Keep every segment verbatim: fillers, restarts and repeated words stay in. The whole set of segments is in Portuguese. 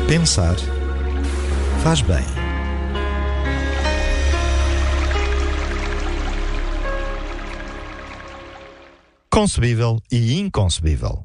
Pensar faz bem. Concebível e inconcebível.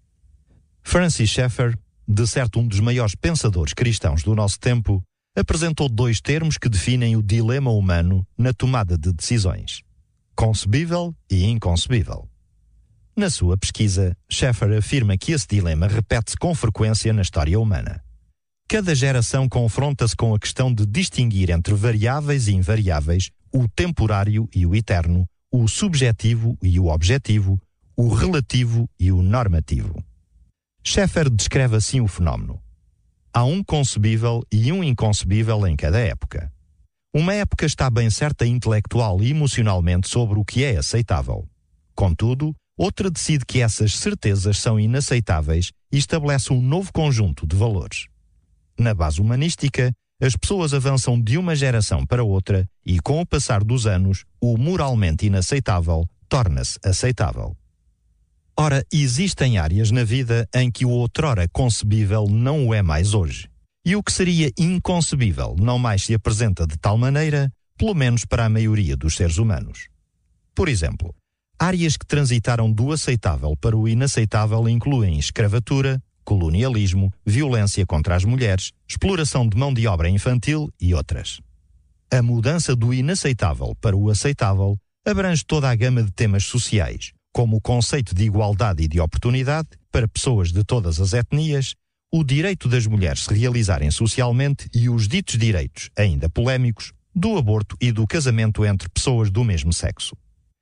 Francis Schaeffer, de certo um dos maiores pensadores cristãos do nosso tempo, apresentou dois termos que definem o dilema humano na tomada de decisões: concebível e inconcebível. Na sua pesquisa, Schaeffer afirma que esse dilema repete-se com frequência na história humana. Cada geração confronta-se com a questão de distinguir entre variáveis e invariáveis, o temporário e o eterno, o subjetivo e o objetivo, o relativo e o normativo. Schaeffer descreve assim o fenómeno: há um concebível e um inconcebível em cada época. Uma época está bem certa intelectual e emocionalmente sobre o que é aceitável. Contudo, outra decide que essas certezas são inaceitáveis e estabelece um novo conjunto de valores. Na base humanística, as pessoas avançam de uma geração para outra e, com o passar dos anos, o moralmente inaceitável torna-se aceitável. Ora, existem áreas na vida em que o outrora concebível não o é mais hoje. E o que seria inconcebível não mais se apresenta de tal maneira, pelo menos para a maioria dos seres humanos. Por exemplo, áreas que transitaram do aceitável para o inaceitável incluem escravatura, colonialismo, violência contra as mulheres, exploração de mão de obra infantil e outras. A mudança do inaceitável para o aceitável abrange toda a gama de temas sociais, como o conceito de igualdade e de oportunidade para pessoas de todas as etnias, o direito das mulheres se realizarem socialmente e os ditos direitos, ainda polémicos, do aborto e do casamento entre pessoas do mesmo sexo.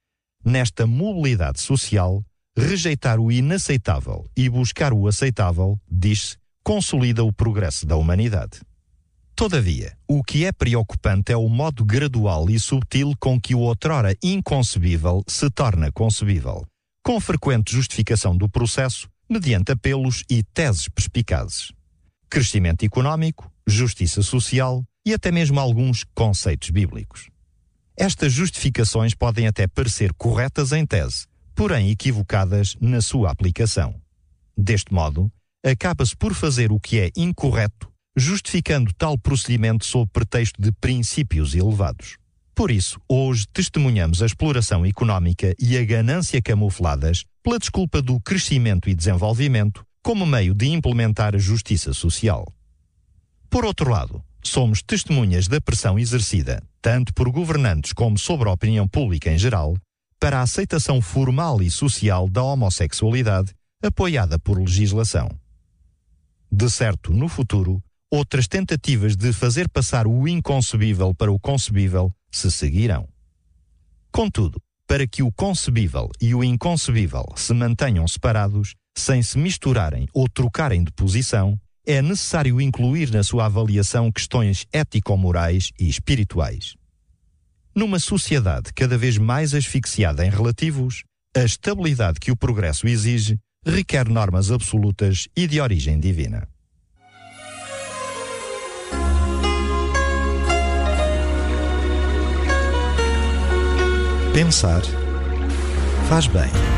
Nesta mobilidade social, rejeitar o inaceitável e buscar o aceitável, diz-se, consolida o progresso da humanidade. Todavia, o que é preocupante é o modo gradual e subtil com que o outrora inconcebível se torna concebível, com frequente justificação do processo, mediante apelos e teses perspicazes. Crescimento económico, justiça social e até mesmo alguns conceitos bíblicos. Estas justificações podem até parecer corretas em tese, porém equivocadas na sua aplicação. Deste modo, acaba-se por fazer o que é incorreto, justificando tal procedimento sob pretexto de princípios elevados. Por isso, hoje testemunhamos a exploração económica e a ganância camufladas pela desculpa do crescimento e desenvolvimento como meio de implementar a justiça social. Por outro lado, somos testemunhas da pressão exercida, tanto por governantes como sobre a opinião pública em geral, para a aceitação formal e social da homossexualidade, apoiada por legislação. De certo, no futuro, outras tentativas de fazer passar o inconcebível para o concebível se seguirão. Contudo, para que o concebível e o inconcebível se mantenham separados, sem se misturarem ou trocarem de posição, é necessário incluir na sua avaliação questões ético-morais e espirituais. Numa sociedade cada vez mais asfixiada em relativos, a estabilidade que o progresso exige requer normas absolutas e de origem divina. Pensar faz bem.